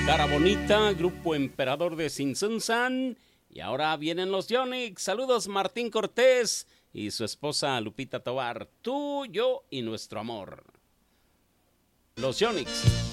Cara Bonita, Grupo Emperador de Tzintzuntzan. Y ahora vienen los Yonix. Saludos Martín Cortés y su esposa Lupita Tobar. Tú, yo y nuestro amor. Los Yonix.